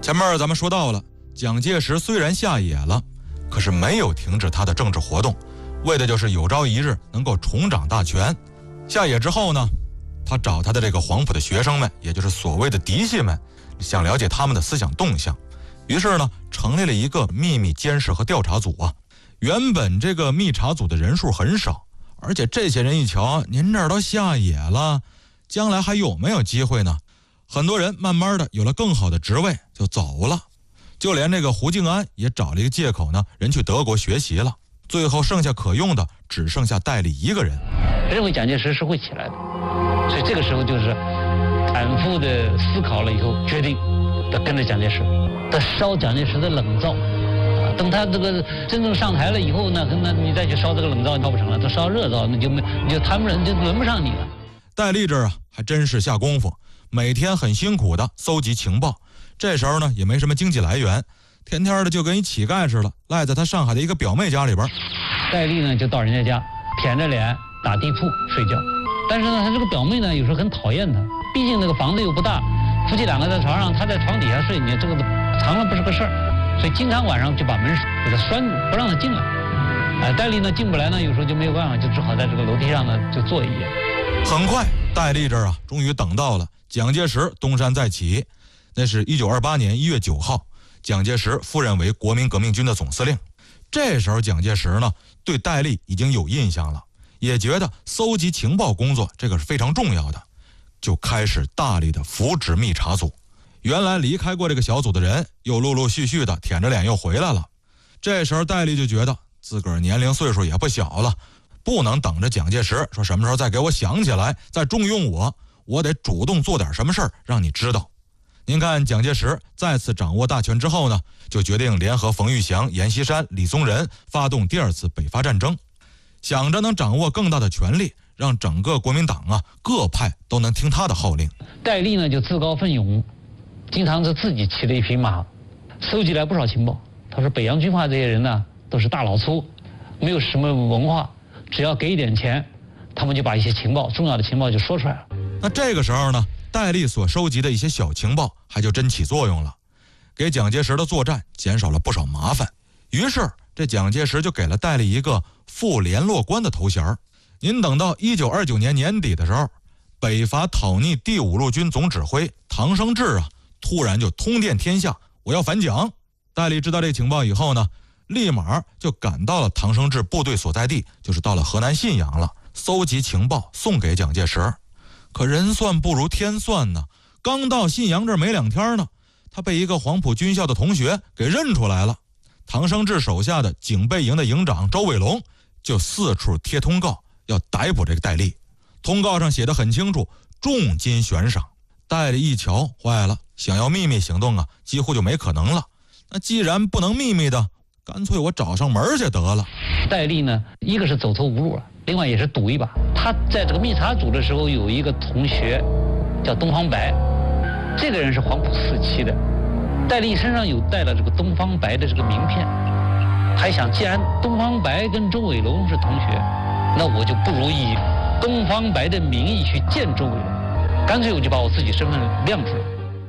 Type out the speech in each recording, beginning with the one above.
前面咱们说到了，蒋介石虽然下野了，可是没有停止他的政治活动，为的就是有朝一日能够重掌大权。下野之后呢，他找他的这个黄埔的学生们，也就是所谓的嫡系们，想了解他们的思想动向，于是呢，成立了一个秘密监视和调查组啊。原本这个密查组的人数很少，而且这些人一瞧，您这儿都下野了，将来还有没有机会呢？很多人慢慢的有了更好的职位就走了，就连这个胡静安也找了一个借口呢，人去德国学习了。最后剩下可用的只剩下戴笠一个人。 认为蒋介石是会起来的，所以这个时候就是反复的思考了以后，决定要跟着蒋介石，要烧蒋介石的冷灶。等他这个真正上台了以后呢，那你再去烧这个冷灶，烧不成了，都烧热灶，那就他们人就轮不上你了。 戴笠这儿啊，还真是下功夫，每天很辛苦的搜集情报。这时候呢，也没什么经济来源，天天的就跟一乞丐似的，赖在他上海的一个表妹家里边。 戴笠呢，就到人家家，腆着脸打地铺睡觉。但是呢，他这个表妹呢，有时候很讨厌他，毕竟那个房子又不大，夫妻两个在床上，他在床底下睡，你这个藏了不是个事儿。所以经常晚上就把门给他拴住，不让他进来。戴笠呢进不来呢，有时候就没有办法，就只好在这个楼梯上呢就坐一夜。 很快，戴笠这儿啊，终于等到了蒋介石东山再起。那是1928年1月9号，蒋介石赴任为国民革命军的总司令。这时候蒋介石呢，对戴笠已经有印象了，也觉得搜集情报工作这个是非常重要的，就开始大力的扶植密查组。原来离开过这个小组的人，又陆陆续续的舔着脸又回来了。这时候戴笠就觉得自个儿年龄岁数也不小了，不能等着蒋介石说什么时候再给我想起来，再重用我得主动做点什么事儿让你知道。您看蒋介石再次掌握大权之后呢，就决定联合冯玉祥、阎锡山、李宗仁发动第二次北伐战争，想着能掌握更大的权力，让整个国民党啊各派都能听他的号令。 戴笠呢就自告奋勇，经常是自己骑了一匹马，搜集来不少情报。他说北洋军阀这些人呢都是大老粗，没有什么文化，只要给一点钱，他们就把一些情报，重要的情报就说出来了。 那这个时候呢，戴笠所收集的一些小情报还就真起作用了，给蒋介石的作战减少了不少麻烦。于是这蒋介石就给了戴笠一个副联络官的头衔。您等到1929年年底的时候，北伐讨逆第5路军总指挥唐生智啊，突然就通电天下，我要反蒋。戴笠知道这情报以后呢，立马就赶到了唐生智部队所在地，就是到了河南信阳了，搜集情报送给蒋介石。可人算不如天算呢，刚到信阳这儿没2天呢，他被一个黄埔军校的同学给认出来了。唐生智手下的警备营的营长周伟龙就四处贴通告，要逮捕这个戴笠。通告上写得很清楚，重金悬赏。戴笠一瞧坏了，想要秘密行动啊，几乎就没可能了。那既然不能秘密的，干脆我找上门去得了。 戴笠呢，一个是走投无路了，另外也是赌一把。他在这个密查组的时候，有一个同学叫东方白，这个人是黄埔4期的。戴笠身上有带了这个东方白的这个名片，还想既然东方白跟周伟龙是同学，那我就不如以东方白的名义去见周伟龙，干脆我就把我自己身份亮出来。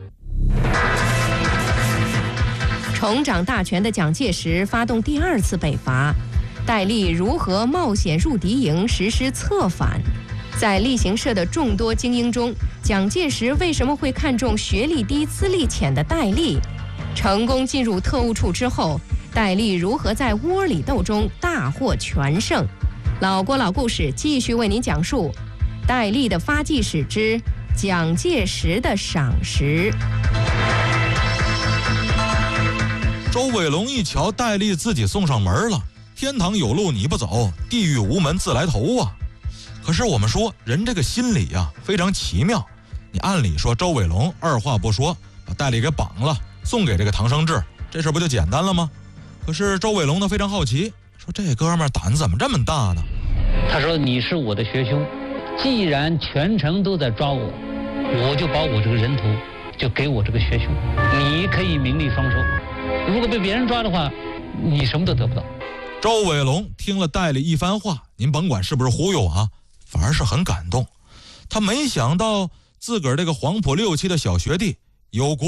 重掌大权的蒋介石发动第2次北伐，戴笠如何冒险入敌营实施策反？在例行社的众多精英中，蒋介石为什么会看重学历低、资历浅的戴笠？成功进入特务处之后，戴笠如何在窝里斗中大获全胜？老郭老故事继续为您讲述戴笠的发迹史之蒋介石的赏识。 周伟龙一瞧戴笠自己送上门了，天堂有路你不走，地狱无门自来投啊。可是我们说人这个心理啊非常奇妙，你按理说周伟龙二话不说把戴笠给绑了，送给这个唐生智，这事不就简单了吗？可是周伟龙呢非常好奇，说这哥们儿胆子怎么这么大呢？ 他说你是我的学兄，既然全城都在抓我，我就把我这个人头就给我这个学兄，你可以名利双收。如果被别人抓的话，你什么都得不到。 周伟龙听了戴笠一番话，您甭管是不是忽悠啊，反而是很感动。他没想到自个儿这个黄埔6期的小学弟有骨气，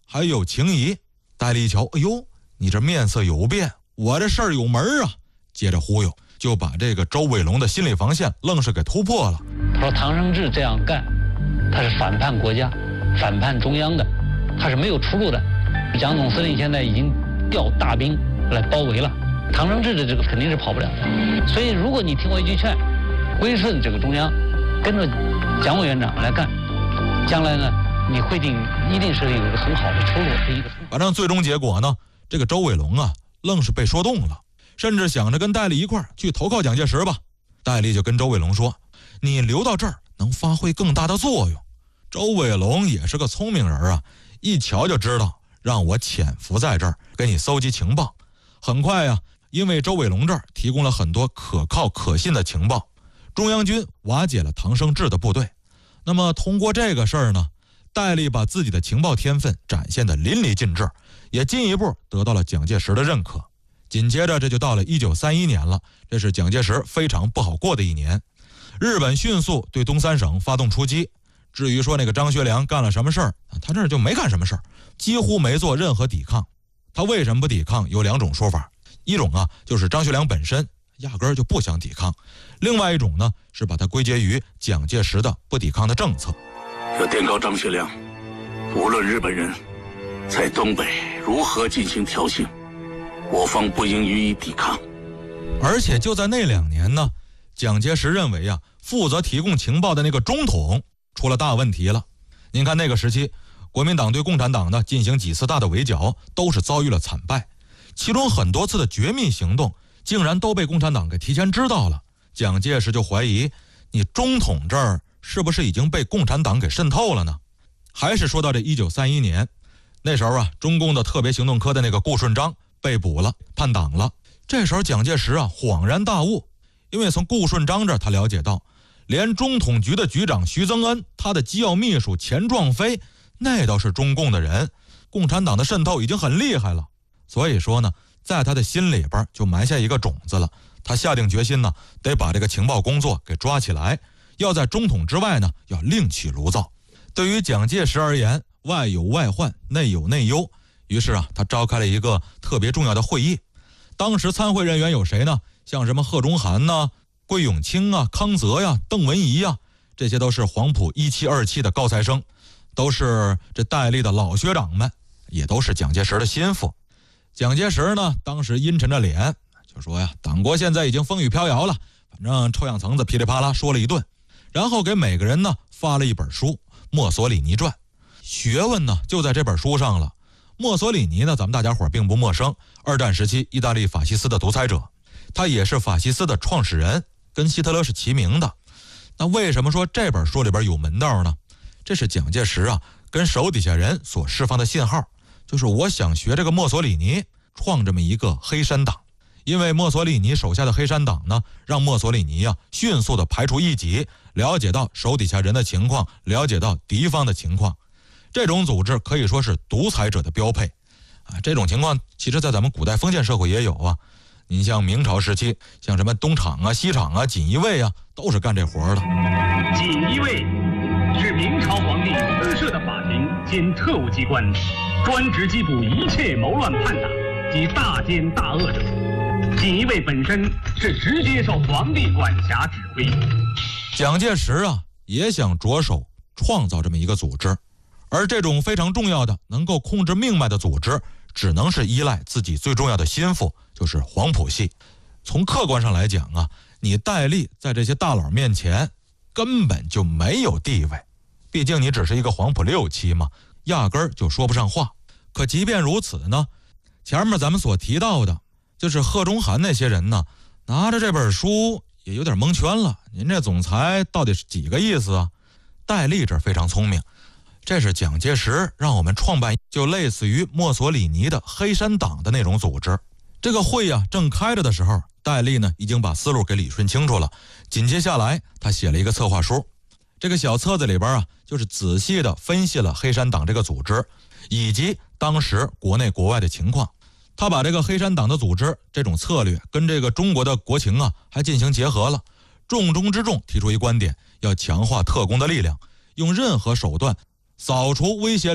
还有情谊。戴笠一瞧，哎呦，你这面色有变，我这事儿有门啊！接着忽悠，就把这个周伟龙的心理防线愣是给突破了。 他说唐生智这样干，他是反叛国家、反叛中央的，他是没有出路的。蒋总司令现在已经调大兵来包围了，唐生智的这个肯定是跑不了的。所以如果你听我一句劝，归顺这个中央，跟着蒋委员长来干，将来呢，你一定是有一个很好的出路。 反正最终结果呢，这个周伟龙啊，愣是被说动了，甚至想着跟戴笠一块儿去投靠蒋介石吧。戴笠就跟周伟龙说：“你留到这儿能发挥更大的作用。”周伟龙也是个聪明人啊，一瞧就知道让我潜伏在这儿给你搜集情报。很快呀，因为周伟龙这儿提供了很多可靠可信的情报，中央军瓦解了唐生智的部队。那么通过这个事儿呢，戴笠把自己的情报天分展现得淋漓尽致，也进一步得到了蒋介石的认可。紧接着这就到了1931年了，这是蒋介石非常不好过的一年。日本迅速对东三省发动出击，至于说那个张学良干了什么事儿，他这儿就没干什么事儿，几乎没做任何抵抗。他为什么不抵抗？有两种说法，一种啊就是张学良本身压根儿就不想抵抗，另外一种呢是把它归结于蒋介石的不抵抗的政策。 要电告张学良，无论日本人在东北如何进行挑衅，我方不应予以抵抗。 而且就在那2年呢，蒋介石认为啊，负责提供情报的那个中统出了大问题了。您看那个时期，国民党对共产党呢进行几次大的围剿，都是遭遇了惨败，其中很多次的绝密行动竟然都被共产党给提前知道了。蒋介石就怀疑，你中统这儿是不是已经被共产党给渗透了呢？还是说到这1931年，那时候啊，中共的特别行动科的那个顾顺章被捕了，叛党了。这时候蒋介石啊恍然大悟，因为从顾顺章这儿他了解到，连中统局的局长徐增恩，他的机要秘书钱壮飞，那都是中共的人，共产党的渗透已经很厉害了。所以说呢，在他的心里边就埋下一个种子了，他下定决心呢，得把这个情报工作给抓起来，要在中统之外呢，要另起炉灶。对于蒋介石而言，外有外患，内有内忧，于是啊，他召开了一个特别重要的会议。当时参会人员有谁呢？像什么贺中涵呐、桂永清啊、康泽呀、邓文仪呀，这些都是黄埔17、27的高材生，都是这戴笠的老学长们，也都是蒋介石的心腹。蒋介石呢，当时阴沉着脸就说呀，党国现在已经风雨飘摇了，反正臭氧层子噼里啪啦说了一顿，然后给每个人呢发了一本书《墨索里尼传》，学问呢就在这本书上了。墨索里尼呢，咱们大家伙并不陌生，二战时期意大利法西斯的独裁者，他也是法西斯的创始人，跟希特勒是齐名的。那为什么说这本书里边有门道呢？这是蒋介石啊跟手底下人所释放的信号，就是我想学这个墨索里尼创这么一个黑山党。因为墨索里尼手下的黑山党呢，让墨索里尼啊迅速的排除异己，了解到手底下人的情况，了解到敌方的情况。这种组织可以说是独裁者的标配啊！这种情况其实在咱们古代封建社会也有啊。你像明朝时期，像什么东厂啊、西厂啊、锦衣卫啊，都是干这活的。 锦衣卫是明朝皇帝私设的法庭兼特务机关，专职缉捕一切谋乱叛党及大奸大恶者。锦衣卫本身是直接受皇帝管辖指挥。 蒋介石啊，也想着手创造这么一个组织。而这种非常重要的能够控制命脉的组织，只能是依赖自己最重要的心腹，就是黄埔系。从客观上来讲啊，你戴笠在这些大佬面前根本就没有地位，毕竟你只是一个黄埔6期嘛，压根儿就说不上话。可即便如此呢，前面咱们所提到的，就是贺中涵那些人呢，拿着这本书也有点蒙圈了。您这总裁到底是几个意思啊？戴笠这非常聪明，这是蒋介石让我们创办就类似于墨索里尼的黑山党的那种组织。这个会啊正开着的时候，戴笠呢已经把思路给理顺清楚了。紧接下来他写了一个策划书，这个小册子里边啊，就是仔细的分析了黑山党这个组织以及当时国内国外的情况。他把这个黑山党的组织这种策略跟这个中国的国情啊还进行结合了，重中之重提出一观点，要强化特工的力量，用任何手段扫除威胁